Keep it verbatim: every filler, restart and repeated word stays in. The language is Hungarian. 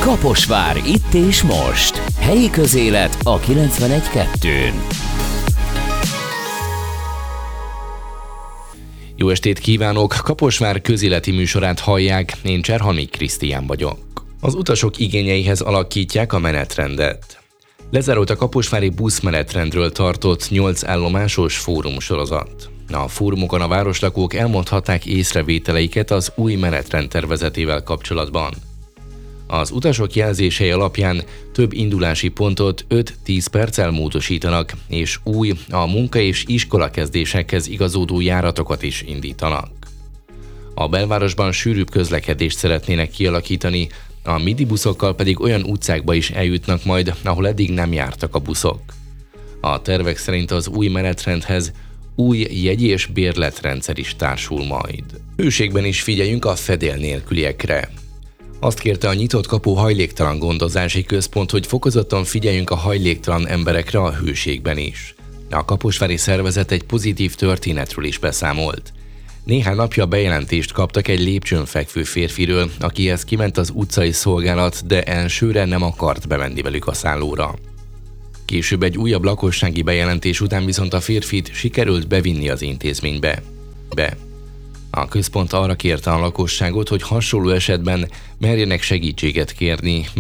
Kaposvár itt és most. Helyi közélet a kilencvenegy kettőn. Jó estét kívánok! Kaposvár közéleti műsorát hallják, én Cserhalmi Krisztián vagyok. Az utasok igényeihez alakítják a menetrendet. Lezárult a kaposvári buszmenetrendről tartott nyolc állomásos fórumsorozat. A fórumokon a városlakók elmondhatták észrevételeiket az új menetrend tervezetével kapcsolatban. Az utasok jelzései alapján több indulási pontot öt-tíz perccel módosítanak, és új, a munka- és iskolakezdésekhez igazodó járatokat is indítanak. A belvárosban sűrűbb közlekedést szeretnének kialakítani, a midibuszokkal pedig olyan utcákba is eljutnak majd, ahol eddig nem jártak a buszok. A tervek szerint az új menetrendhez új jegy- és bérletrendszer is társul majd. Hőségben is figyeljünk a fedél nélküliekre. Azt kérte a Nyitott Kapu Hajléktalan Gondozási Központ, hogy fokozottan figyeljünk a hajléktalan emberekre a hőségben is. A kaposvári szervezet egy pozitív történetről is beszámolt. Néhány napja bejelentést kaptak egy lépcsőn fekvő férfiről, akihez kiment az utcai szolgálat, de elsőre nem akart bemenni velük a szállóra. Később egy újabb lakossági bejelentés után viszont a férfit sikerült bevinni az intézménybe. Be. A központ arra kérte a lakosságot, hogy hasonló esetben merjenek segítséget kérni,